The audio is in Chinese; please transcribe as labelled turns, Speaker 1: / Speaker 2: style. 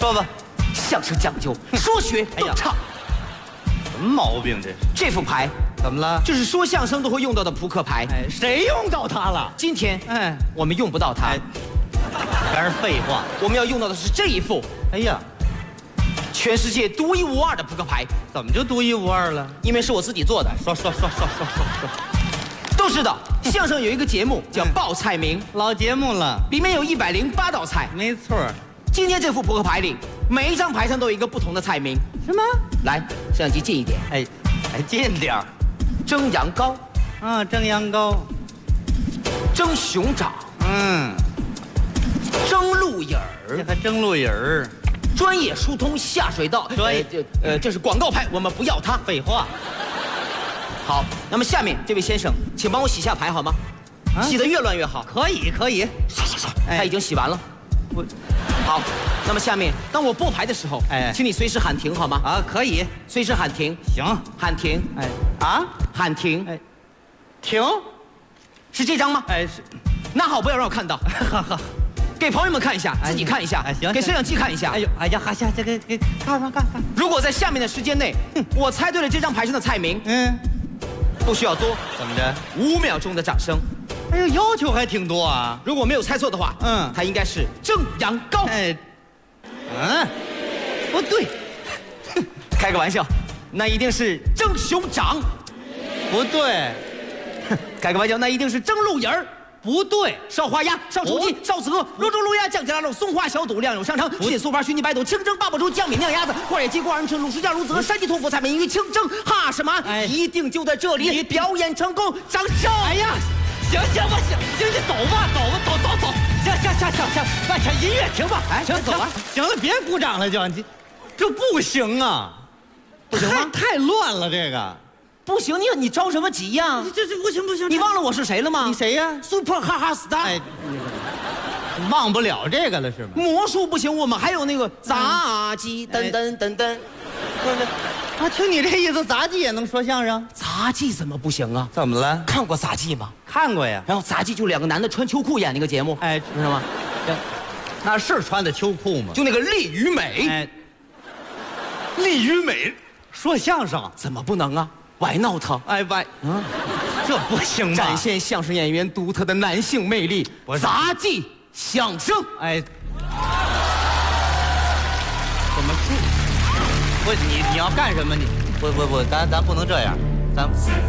Speaker 1: 说吧，
Speaker 2: 相声讲究说学逗唱。
Speaker 1: 什么毛病这是？
Speaker 2: 这副牌
Speaker 1: 怎么了？
Speaker 2: 这是说相声都会用到的扑克牌。
Speaker 1: 哎，谁用到它了？
Speaker 2: 今天我们用不到它，
Speaker 1: 全是废话。
Speaker 2: 我们要用到的是这一副。
Speaker 1: 哎呀，
Speaker 2: 全世界独一无二的扑克牌。
Speaker 1: 怎么就独一无二了？
Speaker 2: 因为是我自己做的。
Speaker 1: 说。
Speaker 2: 都知道，相声有一个节目叫报菜名，
Speaker 1: 老节目了，
Speaker 2: 里面有108道菜。
Speaker 1: 没错。
Speaker 2: 今天这副扑克牌里，每一张牌上都有一个不同的菜名。
Speaker 1: 什么？
Speaker 2: 来，摄像机近一点。
Speaker 1: 哎，近点儿。
Speaker 2: 蒸羊羔，
Speaker 1: 啊，蒸羊羔，
Speaker 2: 蒸熊掌，蒸鹿眼儿，
Speaker 1: 这还蒸鹿眼儿。
Speaker 2: 专业疏通下水道。这是广告牌，我们不要它。
Speaker 1: 废话。
Speaker 2: 好，那么下面这位先生，请帮我洗下牌好吗？洗得越乱越好。
Speaker 1: 可以。
Speaker 2: 刷。他已经洗完了。好，那么下面当我拨牌的时候，请你随时喊停好吗？
Speaker 1: 啊，可以，
Speaker 2: 随时喊停。
Speaker 1: 行，
Speaker 2: 喊停。喊停。
Speaker 1: 停，
Speaker 2: 是这张吗？
Speaker 1: 是。
Speaker 2: 那好，不要让我看到。好，给朋友们看一下，自己看一下。
Speaker 1: 行，
Speaker 2: 给摄像机看一下。
Speaker 1: 好下这个给看。
Speaker 2: 如果在下面的时间内，我猜对了这张牌上的菜名，不需要多，
Speaker 1: 怎么着
Speaker 2: ？5秒钟的掌声。
Speaker 1: 哎呦，要求还挺多啊！
Speaker 2: 如果没有猜错的话，它应该是蒸羊羔。
Speaker 1: 不对，
Speaker 2: 开个玩笑，那一定是蒸熊掌。
Speaker 1: 不对，
Speaker 2: 开个玩笑，那一定是蒸鹿眼儿。
Speaker 1: 不对，
Speaker 2: 烧花鸭、烧雏鸡、烧子鹅、肉蒸鹿鸭、酱鸡腊肉、松花小肚、晾肉香肠、蟹酥盘、熏鸡白肚、清蒸八宝粥、酱米酿鸭子、花野鸡、瓜仁翅、卤薯架、卤子鹅、山鸡、豆腐、菜焖鱼、清蒸哈什么？一定就在这里表演成功，掌声！
Speaker 1: 哎呀，行吧，行，走吧，行，把这音乐停吧。行，走了，行了，别鼓掌了，这不行啊，
Speaker 2: 不行吗？
Speaker 1: 太乱了，这个。
Speaker 2: 不行，你着什么急呀？
Speaker 1: 这不行！
Speaker 2: 你忘了我是谁了吗？
Speaker 1: 你谁呀
Speaker 2: ？Super 哈哈 star。
Speaker 1: 哎，忘不了这个了是吗？
Speaker 2: 魔术不行，我们还有那个杂技，噔。
Speaker 1: 啊，听你这意思，杂技也能说相声？
Speaker 2: 杂技怎么不行啊？
Speaker 1: 怎么了？
Speaker 2: 看过杂技吗？
Speaker 1: 看过呀。
Speaker 2: 然后杂技就2个男的穿秋裤演那个节目，知道吗？
Speaker 1: 那是穿的秋裤吗？
Speaker 2: 就那个厉与美。
Speaker 1: 厉与美说相声
Speaker 2: 怎么不能啊？Why not？
Speaker 1: 这不行吧？
Speaker 2: 展现相声演员独特的男性魅力，杂技相声。
Speaker 1: 怎么不？你要干什么？你咱不能这样，咱。